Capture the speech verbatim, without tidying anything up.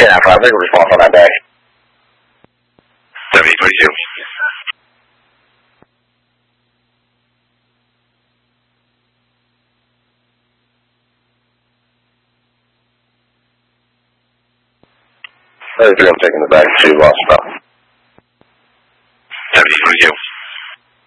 Yeah, I think a response on that day. W twenty-two. thirty-three, I'm taking the back to Boston.